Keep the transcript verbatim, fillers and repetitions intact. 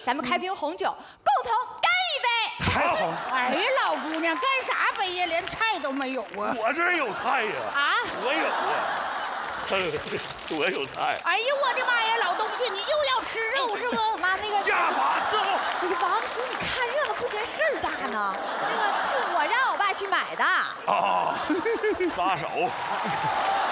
咱们开瓶红酒，共同干一杯。 太好了！ 哎呀，老姑娘，干啥杯呀？连菜都没有啊！ 我这儿有菜呀！ 啊， 我有啊。我有菜！ 哎呀，我的妈呀，老东西，你又要吃肉是不？ 妈，那个家法伺候。 那个王叔，你看热闹不嫌事儿大呢。那个是我让我爸去买的。 啊，撒手！